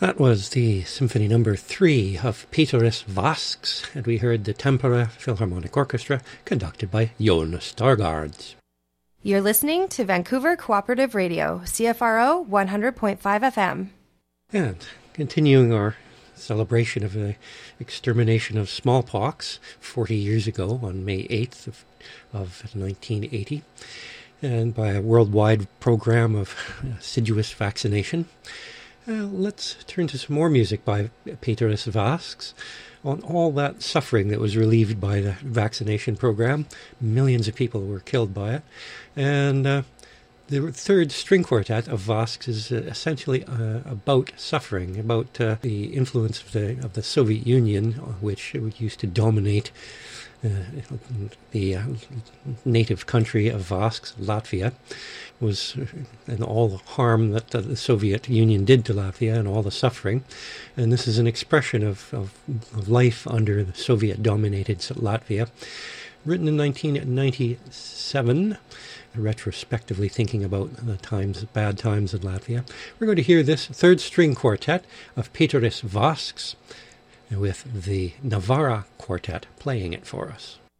That was the Symphony Number 3 of Peter's Vasks, and we heard the Tampere Philharmonic Orchestra, conducted by Jon Stargaard. You're listening to Vancouver Cooperative Radio, CFRO 100.5 FM. And continuing our celebration of the extermination of smallpox 40 years ago on May 8th of 1980, and by a worldwide program of assiduous vaccination. Let's turn to some more music by Peter's Vasks on all that suffering that was relieved by the vaccination program. Millions of people were killed by it. And the third string quartet of Vasks is essentially about suffering, about the influence of the Soviet Union, which used to dominate the native country of Vasks, Latvia, and all the harm that the Soviet Union did to Latvia and all the suffering. And this is an expression of life under the Soviet-dominated Latvia, written in 1997, retrospectively thinking about the bad times in Latvia. We're going to hear this third string quartet of Peter's Vasks, with the Navara Quartet playing it for us.